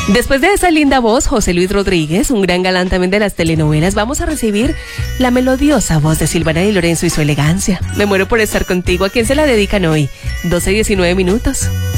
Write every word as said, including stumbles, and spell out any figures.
Después de esa linda voz, José Luis Rodríguez, un gran galán también de las telenovelas, vamos a recibir la melodiosa voz de Silvana Di Lorenzo y su elegancia. Me muero por estar contigo. ¿A quién se la dedican hoy? doce diecinueve minutos.